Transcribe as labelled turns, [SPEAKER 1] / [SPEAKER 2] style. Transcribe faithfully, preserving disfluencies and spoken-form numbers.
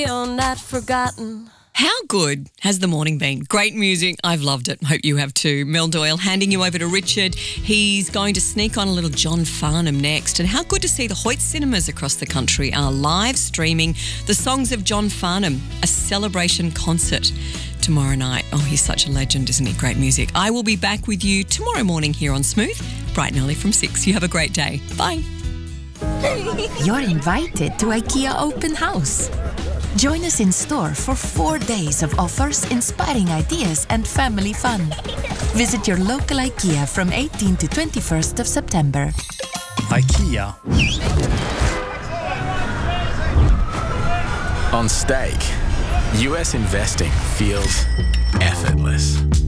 [SPEAKER 1] You're not forgotten.
[SPEAKER 2] How good has the morning been? Great music. I've loved it. Hope you have too. Mel Doyle handing you over to Richard. He's going to sneak on a little John Farnham next. And how good to see the Hoyt cinemas across the country are live streaming the songs of John Farnham, a celebration concert tomorrow night. Oh, he's such a legend, isn't he? Great music. I will be back with you tomorrow morning here on Smooth, bright and early from six. You have a great day. Bye.
[SPEAKER 3] You're invited to IKEA Open House. Join us in store for four days of offers, inspiring ideas and family fun. Visit your local IKEA from eighteenth to twenty-first of September.
[SPEAKER 4] IKEA.
[SPEAKER 5] On Stake, U S investing feels effortless.